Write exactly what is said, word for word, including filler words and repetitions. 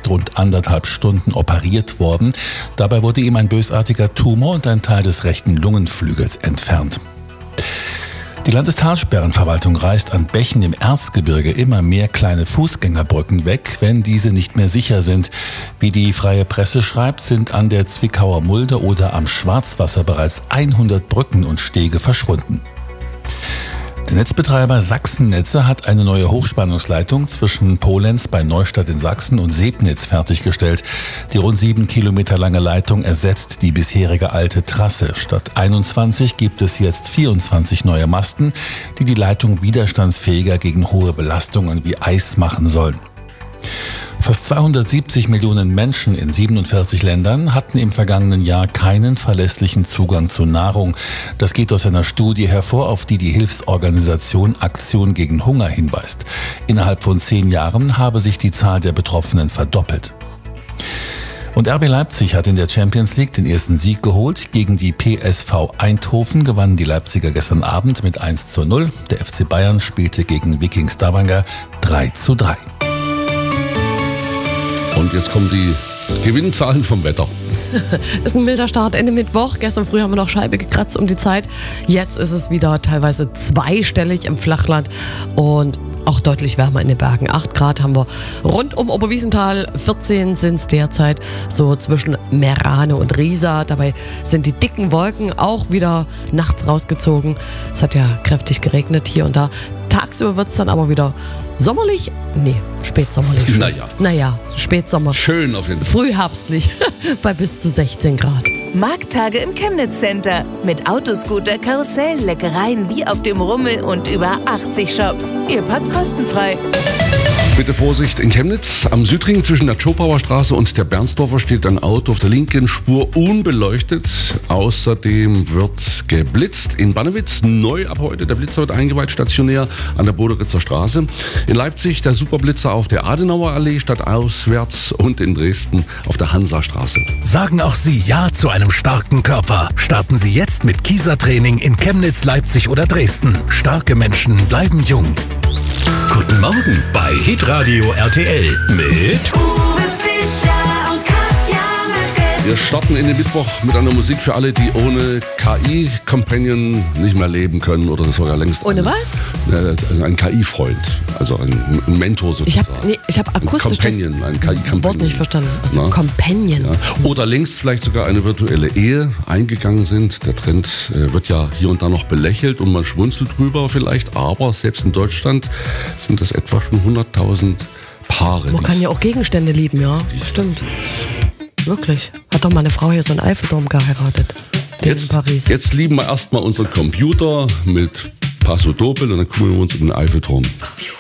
ist rund anderthalb Stunden operiert worden. Dabei wurde ihm ein bösartiger Tumor und ein Teil des rechten Lungenflügels entfernt. Die Landestalsperrenverwaltung reißt an Bächen im Erzgebirge immer mehr kleine Fußgängerbrücken weg, wenn diese nicht mehr sicher sind. Wie die Freie Presse schreibt, sind an der Zwickauer Mulde oder am Schwarzwasser bereits hundert Brücken und Stege verschwunden. Der Netzbetreiber Sachsennetze hat eine neue Hochspannungsleitung zwischen Polenz bei Neustadt in Sachsen und Sebnitz fertiggestellt. Die rund sieben Kilometer lange Leitung ersetzt die bisherige alte Trasse. Statt einundzwanzig gibt es jetzt vierundzwanzig neue Masten, die die Leitung widerstandsfähiger gegen hohe Belastungen wie Eis machen sollen. Fast zweihundertsiebzig Millionen Menschen in siebenundvierzig Ländern hatten im vergangenen Jahr keinen verlässlichen Zugang zu Nahrung. Das geht aus einer Studie hervor, auf die die Hilfsorganisation Aktion gegen Hunger hinweist. Innerhalb von zehn Jahren habe sich die Zahl der Betroffenen verdoppelt. Und R B Leipzig hat in der Champions League den ersten Sieg geholt. Gegen die P S V Eindhoven gewannen die Leipziger gestern Abend mit eins zu null. Der F C Bayern spielte gegen Viking Stavanger drei zu drei. Und jetzt kommen die Gewinnzahlen vom Wetter. Ist ein milder Start Ende Mittwoch. Gestern früh haben wir noch Scheibe gekratzt um die Zeit. Jetzt ist es wieder teilweise zweistellig im Flachland und auch deutlich wärmer in den Bergen. acht Grad haben wir rund um Oberwiesenthal, vierzehn sind es derzeit so zwischen Merane und Riesa. Dabei sind die dicken Wolken auch wieder nachts rausgezogen. Es hat ja kräftig geregnet hier und da. Tagsüber wird es dann aber wieder sommerlich, nee, spätsommerlich. Naja. Naja, Spätsommer. Schön auf jeden Fall. Frühherbstlich bei bis zu sechzehn Grad. Markttage im Chemnitz Center. Mit Autoscooter, Karussell, Leckereien wie auf dem Rummel und über achtzig Shops. Ihr packt kostenfrei. Bitte Vorsicht in Chemnitz. Am Südring zwischen der Tschopauer Straße und der Bernsdorfer steht ein Auto auf der linken Spur unbeleuchtet. Außerdem wird geblitzt. In Bannewitz neu ab heute. Der Blitzer wird eingeweiht stationär an der Boderitzer Straße. In Leipzig der Superblitzer auf der Adenauer Allee stadtauswärts und in Dresden auf der Hansastraße. Sagen auch Sie Ja zu einem starken Körper. Starten Sie jetzt mit Kieser-Training in Chemnitz, Leipzig oder Dresden. Starke Menschen bleiben jung. Guten Morgen bei Hitradio R T L mit Uwe Fischer und Katja Merkel. Wir starten in den Mittwoch mit einer Musik für alle, die ohne K I-Companion nicht mehr leben können oder sogar längst. Ohne was? Ein, ein K I-Freund, also ein, ein Mentor sozusagen. Ich habe nee, ich hab akustisch ein Companion, ein K I-Companion. Wort nicht verstanden. Also Na? Companion. Ja. Oder längst vielleicht sogar eine virtuelle Ehe eingegangen sind. Der Trend äh, wird ja hier und da noch belächelt und man schmunzelt drüber vielleicht, aber selbst in Deutschland sind das etwa schon hunderttausend Paare. Man kann ja auch Gegenstände lieben, ja. Stimmt. Wirklich. Hat doch meine Frau hier so einen Eiffelturm geheiratet. Den Jetzt, in Paris. jetzt lieben wir erstmal unseren Computer mit Paso Doble und dann kümmern wir uns um den Eiffelturm.